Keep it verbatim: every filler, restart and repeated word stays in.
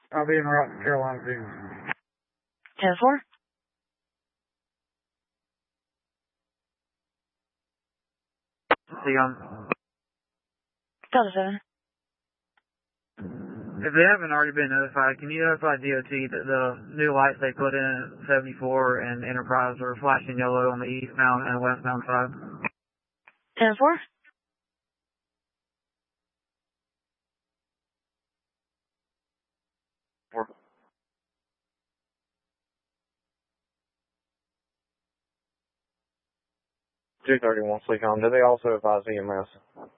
I'll be in route to Carolina View. ten four. See you on. Delta seven. If they haven't already been notified, can you notify D O T that the new lights they put in at seventy-four and Enterprise are flashing yellow on the eastbound and westbound side? ten four. two thirty-one, Sleekon. Do they also advise E M S?